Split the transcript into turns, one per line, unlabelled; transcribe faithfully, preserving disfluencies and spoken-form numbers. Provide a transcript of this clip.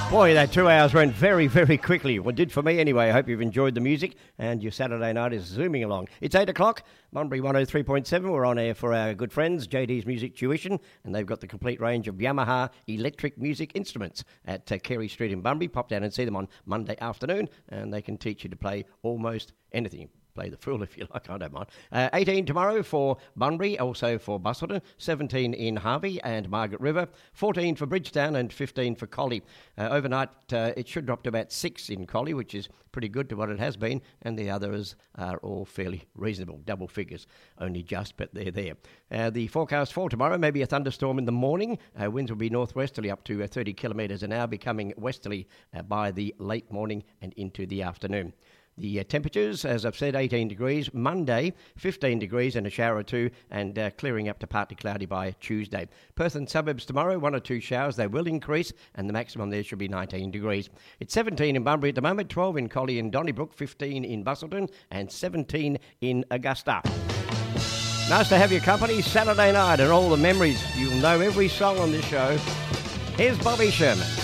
Boy, that two hours went very, very quickly. Well, it did for me anyway. I hope you've enjoyed the music and your Saturday night is zooming along. It's eight o'clock, Bunbury one oh three point seven. We're on air for our good friends, J D's Music Tuition, and they've got the complete range of Yamaha electric music instruments at uh, Carey Street in Bunbury. Pop down and see them on Monday afternoon, and they can teach you to play almost anything. Play the fool if you like, I don't mind. Uh, eighteen tomorrow for Bunbury, also for Busselton, seventeen in Harvey and Margaret River, fourteen for Bridgetown and fifteen for Collie. Uh, overnight uh, it should drop to about six in Collie, which is pretty good to what it has been, and the others are all fairly reasonable, double figures, only just, but they're there. Uh, the forecast for tomorrow, maybe a thunderstorm in the morning. Uh, winds will be northwesterly up to uh, thirty kilometres an hour, becoming westerly uh, by the late morning and into the afternoon. The uh, temperatures, as I've said, eighteen degrees. Monday, fifteen degrees and a shower or two, and uh, clearing up to partly cloudy by Tuesday. Perth and suburbs tomorrow, one or two showers. They will increase, and the maximum there should be nineteen degrees. It's seventeen in Bunbury at the moment, twelve in Collie and Donnybrook, fifteen in Busselton, and seventeen in Augusta. Nice to have your company Saturday night and all the memories. You'll know every song on this show. Here's Bobby Sherman.